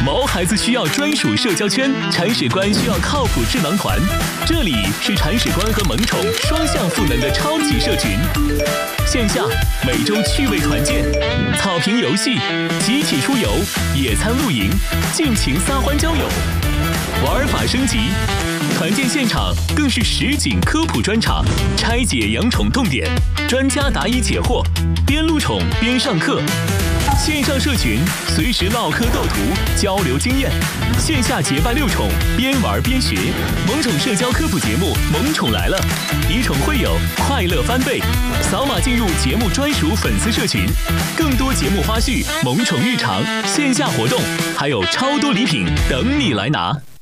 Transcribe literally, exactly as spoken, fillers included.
毛孩子需要专属社交圈，铲屎官需要靠谱智囊团。这里是铲屎官和萌宠双向赋能的超级社群。线下每周趣味团建、草坪游戏、集体出游、野餐露营、尽情撒欢交友，玩法升级。团建现场更是实景科普专场，拆解养宠痛点，专家答疑解惑，边录宠边上课。线上社群随时唠嗑斗图，交流经验；线下结伴遛宠，边玩边学。萌宠社交科普节目《萌宠来了》，以宠会友，快乐翻倍。扫码进入节目专属粉丝社群，更多节目花絮、萌宠日常、线下活动，还有超多礼品等你来拿。